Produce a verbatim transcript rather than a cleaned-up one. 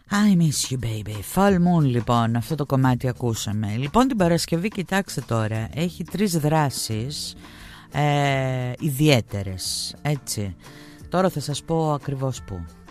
I miss you baby. Full Moon, λοιπόν, αυτό το κομμάτι ακούσαμε. Λοιπόν, την Παρασκευή, κοιτάξτε τώρα, έχει τρεις δράσεις ε, ιδιαίτερες, έτσι. Τώρα θα σας πω ακριβώς πού.